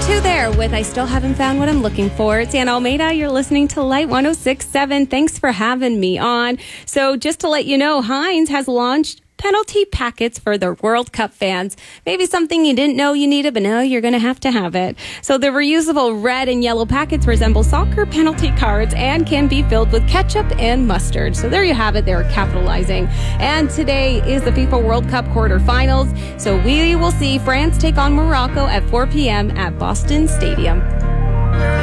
U2 there with I Still Haven't Found What I'm Looking For. It's Ann Almeida. You're listening to Light 106.7. Thanks for having me on. So just to let you know, Heinz has launched penalty packets for their World Cup fans. Maybe something you didn't know you needed, but now you're going to have it. So the reusable red and yellow packets resemble soccer penalty cards and can be filled with ketchup and mustard. So there you have it. They're capitalizing. And today is the FIFA World Cup quarterfinals. So we will see France take on Morocco at 4 p.m. at Boston Stadium.